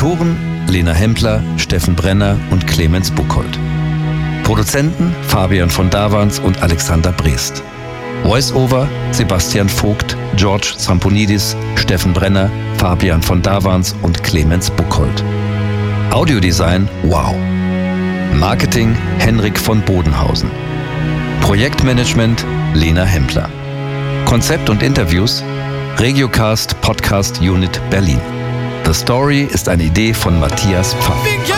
Autoren Lena Hempler, Steffen Brenner und Clemens Buchholz. Produzenten Fabian von Davans und Alexander Brest. Voice-Over Sebastian Vogt, George Zamponidis, Steffen Brenner, Fabian von Davans und Clemens Buchholz. Audiodesign Wow. Marketing Henrik von Bodenhausen. Projektmanagement Lena Hempler. Konzept und Interviews Regiocast Podcast Unit Berlin. The Story ist eine Idee von Matthias Pfaff.